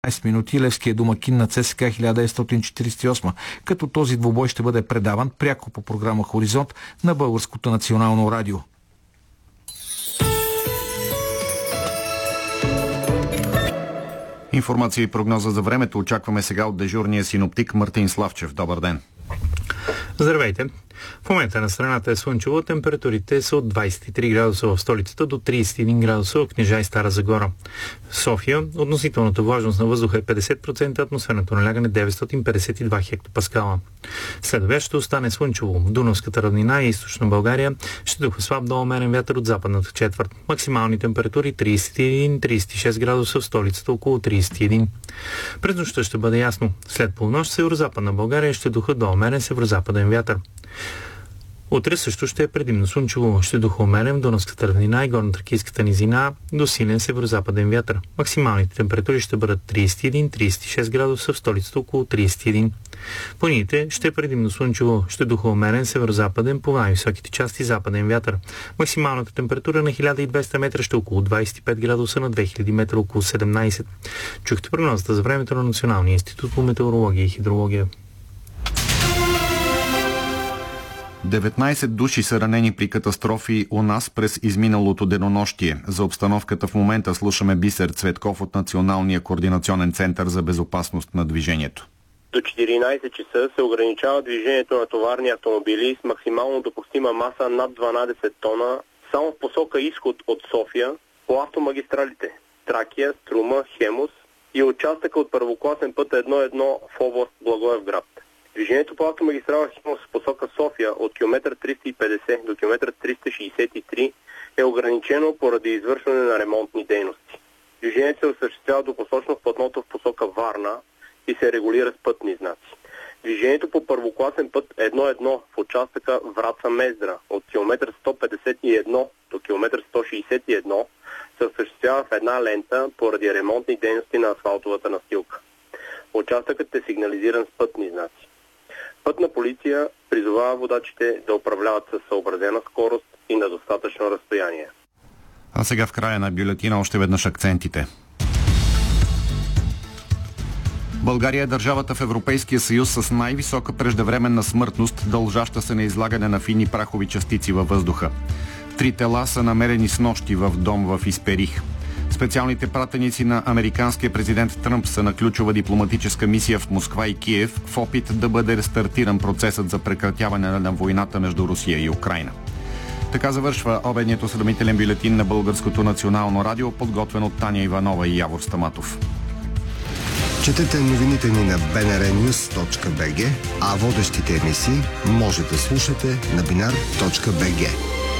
15 минути Левски е домакин на ЦСКА 1948, като този двубой ще бъде предаван пряко по програма Хоризонт на Българското национално радио. Информация и прогноза за времето очакваме сега от дежурния синоптик Мартин Славчев. Добър ден! Здравейте! В момента на страната е слънчево, температурите са от 23 градуса в столицата до 31 градуса в Кнежа и Стара Загора. В София относителната влажност на въздуха е 50%, атмосферното налягане 952 хектопаскала. Следващото ще остане слънчево. В Дунавската равнина и източна България ще духа слаб до умерен вятър от западната четвърт. Максимални температури 31-36 градуса в столицата, около 31. През нощта ще бъде ясно. След полунощ северозападна България ще духа до умерен северозападен вятър. Утре също ще е предимно слънчево. Ще духа умерен в Дунавската равнина и горнотракийската низина до силен северозападен вятър. Максималните температури ще бъдат 31-36 градуса в столицата, около 31. По ниите ще е предимно слънчево. Ще духа умерен северозападен по най-високите части западен вятър. Максималната температура на 1200 метра ще е около 25 градуса, на 2000 метра около 17. Чухте прогнозата за времето на Националния институт по метеорология и хидрология. 19 души са ранени при катастрофи у нас през изминалото денонощие. За обстановката в момента слушаме Бисер Цветков от Националния координационен център за безопасност на движението. До 14 часа се ограничава движението на товарни автомобили с максимално допустима маса над 12 тона само в посока изход от София по автомагистралите Тракия, Струма, Хемус и участъка от първокласен път 1-1 в област Благоевград. Движението по автомагистрала Хемус в посока София от км 350 до км 363 е ограничено поради извършване на ремонтни дейности. Движението се осъществява двупосочно в платното в посока Варна и се регулира с пътни знаци. Движението по първокласен път 1-1 в участъка Враца-Мездра от км 151 до км 161 се осъществява в една лента поради ремонтни дейности на асфалтовата настилка. Участъкът е сигнализиран с пътни знаци. Пътна полиция призовава водачите да управляват със съобразена скорост и на достатъчно разстояние. А сега в края на бюлетина още веднъж акцентите. България е държавата в Европейския съюз с най-висока преждевременна смъртност, дължаща се на излагане на фини прахови частици във въздуха. 3 тела са намерени снощи в дом в Исперих. Специалните пратеници на американския президент Тръмп са на ключова дипломатическа мисия в Москва и Киев в опит да бъде рестартиран процесът за прекратяване на войната между Русия и Украйна. Така завършва обедният осведомителен бюлетин на Българското национално радио, подготвен от Таня Иванова и Явор Стаматов. Четете новините ни на bnrnews.bg, а водещите емисии може да слушате на binar.bg.